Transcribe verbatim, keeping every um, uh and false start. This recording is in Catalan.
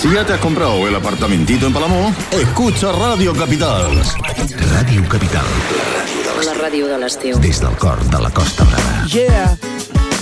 Si ya te has comprado el apartamentito en Palamó, escucha Radio Capital. Ràdio Capital. La ràdio de l'estiu. Des del cor de la Costa Brava. Yeah.